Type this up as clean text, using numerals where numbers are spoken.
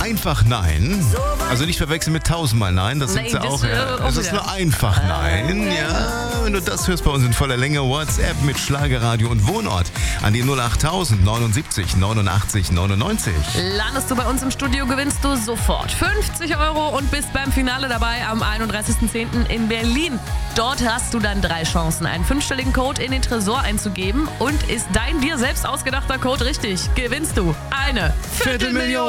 Einfach Nein. Also nicht verwechseln mit 1000-mal Nein. Das sind sie auch. Es ist nur einfach Nein. Ja, wenn du das hörst bei uns in voller Länge. WhatsApp mit Schlagerradio und Wohnort an die 08000 79 89 99. Landest du bei uns im Studio, gewinnst du sofort 50 € und bist beim Finale dabei am 31.10. in Berlin. Dort hast du dann 3 Chancen, einen 5-stelligen Code in den Tresor einzugeben. Und ist dein dir selbst ausgedachter Code richtig, gewinnst du eine Viertelmillion.